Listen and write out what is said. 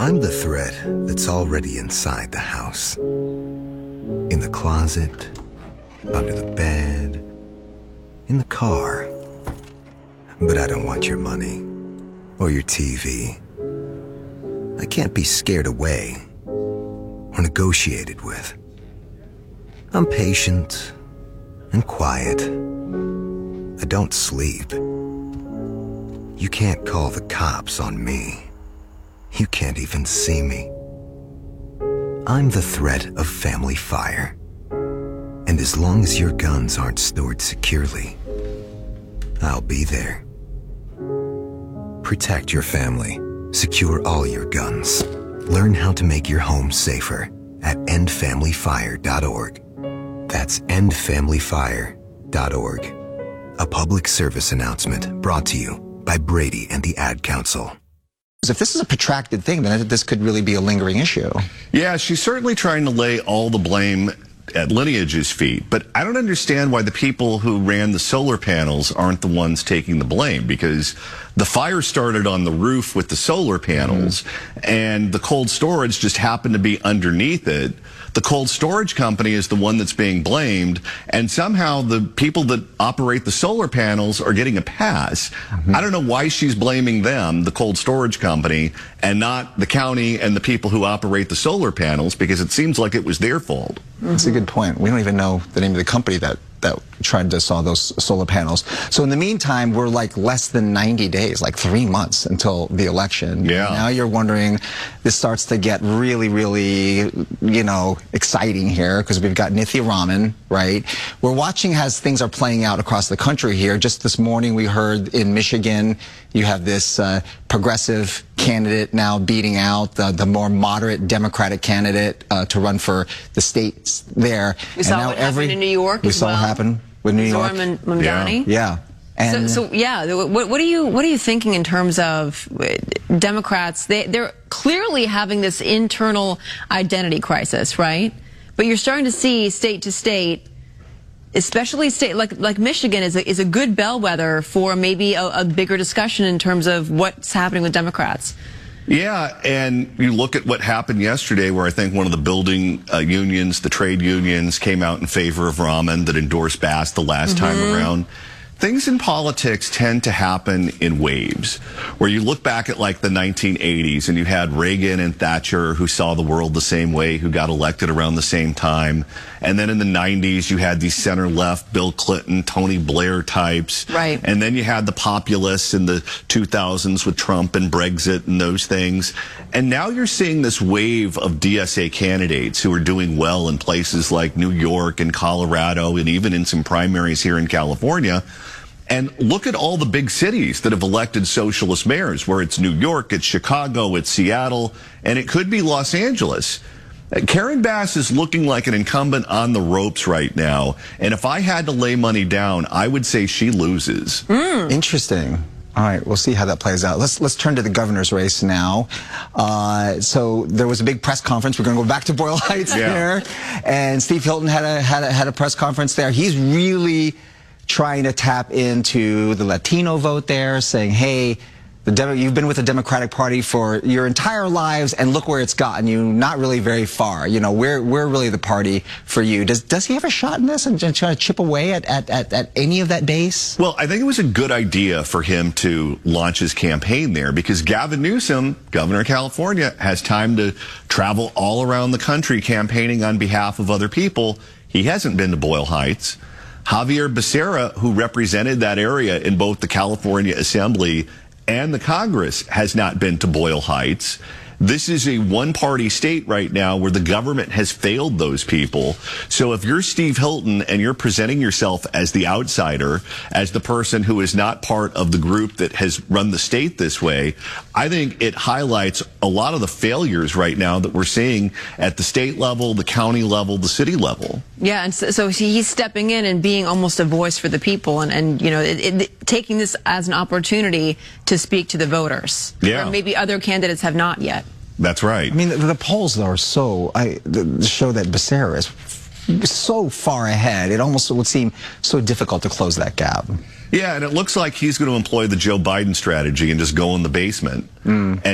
I'm the thread that's already inside the house. In the closet, under the bed, in the car. But I don't want your money or your TV. I can't be scared away or negotiated with. I'm patient and quiet. I don't sleep. You can't call the cops on me. You can't even see me. I'm the threat of family fire. And as long as your guns aren't stored securely, I'll be there. Protect your family. Secure all your guns. Learn how to make your home safer at endfamilyfire.org. That's endfamilyfire.org. A public service announcement brought to you by Brady and the Ad Council. If this is a protracted thing, then this could really be a lingering issue. Yeah, she's certainly trying to lay all the blame at Lineage's feet, but I don't understand why the people who ran the solar panels aren't the ones taking the blame, because the fire started on the roof with the solar panels, and the cold storage just happened to be underneath it. The cold storage company is the one that's being blamed, and somehow the people that operate the solar panels are getting a pass. I don't know why she's blaming them, the cold storage company, and not the county and the people who operate the solar panels, because it seems like it was their fault. That's a good point. We don't even know the name of the company that tried to install those solar panels. So in the meantime, we're like less than 90 days, like 3 months until the election. Yeah. Now you're wondering, this starts to get really, really, exciting here, because we've got Nithya Raman, right? We're watching as things are playing out across the country here. Just this morning, we heard in Michigan, you have this progressive candidate now beating out the more moderate Democratic candidate to run for the states there. We saw what happened in New York as well. We saw what happened with New York. Zohran Mamdani. Yeah. And So what are you thinking in terms of Democrats? They're clearly having this internal identity crisis, right? But you're starting to see state to state, especially state like Michigan is a good bellwether for maybe a bigger discussion in terms of what's happening with Democrats. Yeah, and you look at what happened yesterday, where I think one of the building unions, the trade unions, came out in favor of Raman that endorsed Bass the last time around. Things in politics tend to happen in waves, where you look back at like the 1980s and you had Reagan and Thatcher, who saw the world the same way, who got elected around the same time. And then in the 90s, you had these center-left, Bill Clinton, Tony Blair types. Right. And then you had the populists in the 2000s with Trump and Brexit and those things. And now you're seeing this wave of DSA candidates who are doing well in places like New York and Colorado, and even in some primaries here in California. And look at all the big cities that have elected socialist mayors, where it's New York, it's Chicago, it's Seattle, and it could be Los Angeles. Karen Bass is looking like an incumbent on the ropes right now. And if I had to lay money down, I would say she loses. Interesting. All right, we'll see how that plays out. Let's turn to the governor's race now. So there was a big press conference. We're going to go back to Boyle Heights here, and Steve Hilton had a press conference there. He's really trying to tap into the Latino vote there, saying, hey, you've been with the Democratic Party for your entire lives, and look where it's gotten you, not really very far. We're really the party for you. Does he have a shot in this and try to chip away at any of that base? Well, I think it was a good idea for him to launch his campaign there, because Gavin Newsom, governor of California, has time to travel all around the country campaigning on behalf of other people. He hasn't been to Boyle Heights. Javier Becerra, who represented that area in both the California Assembly and the Congress, has not been to Boyle Heights. This is a one-party state right now where the government has failed those people. So if you're Steve Hilton and you're presenting yourself as the outsider, as the person who is not part of the group that has run the state this way, I think it highlights a lot of the failures right now that we're seeing at the state level, the county level, the city level. Yeah, and so he's stepping in and being almost a voice for the people, and taking this as an opportunity to speak to the voters. Yeah. Or maybe other candidates have not yet. That's right. I mean, the polls, though, are show that Becerra is so far ahead. It almost would seem so difficult to close that gap. Yeah, and it looks like he's going to employ the Joe Biden strategy and just go in the basement. And